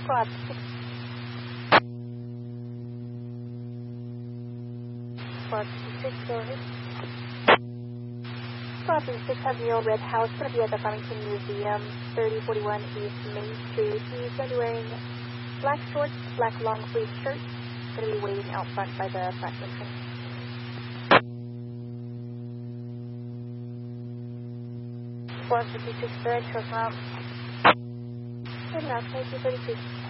Squad 6, go ahead. Squad 6 has the old red house, going to be at the Farmington Museum, 3041 East Main Street. He's going to be wearing black shorts, black long sleeve shirt, going to be waiting out front by the front entrance. Squad 56, third, short route. Good enough, 1932.